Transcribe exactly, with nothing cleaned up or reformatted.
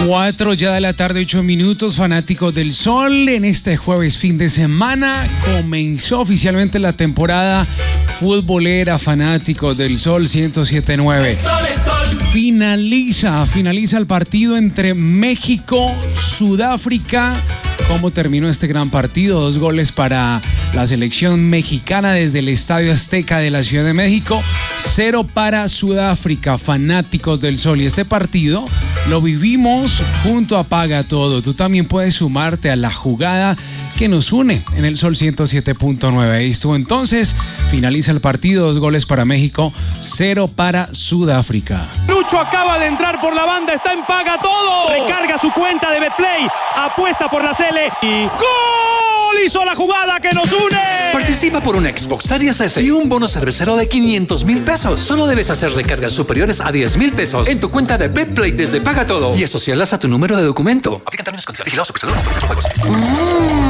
Cuatro ya de la tarde, ocho minutos, fanáticos del sol. En este jueves fin de semana comenzó oficialmente la temporada futbolera Fanáticos del Sol ciento siete punto nueve. Finaliza, finaliza el partido entre México, Sudáfrica. ¿Cómo terminó este gran partido? Dos goles para la selección mexicana desde el Estadio Azteca de la Ciudad de México. Cero para Sudáfrica, Fanáticos del Sol. Y este partido lo vivimos junto a Paga Todo. Tú también puedes sumarte a la jugada que nos une en el Sol ciento siete punto nueve. Ahí estuvo entonces, finaliza el partido, dos goles para México, cero para Sudáfrica. Lucho acaba de entrar por la banda, está en Paga Todo. Recarga su cuenta de Betplay, apuesta por la Cele y ¡gol! Hizo la jugada que nos une. Participa por un Xbox Series S y un bono cervecero de quinientos mil pesos. Solo debes hacer recargas superiores a diez mil pesos en tu cuenta de Betplay desde Paga Todo y asociarlas a tu número de documento. Aplican términos y condiciones. Vigilados, Supersalud, no puede ser juegos.